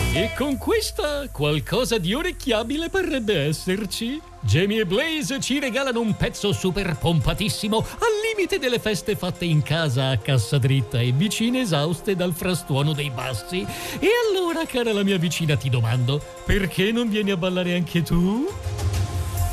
E con questa qualcosa di orecchiabile parrebbe esserci. Jamie e Blaze ci regalano un pezzo super pompatissimo al limite delle feste fatte in casa a cassa dritta e vicine esauste dal frastuono dei bassi. E allora, cara la mia vicina, ti domando, perché non vieni a ballare anche tu?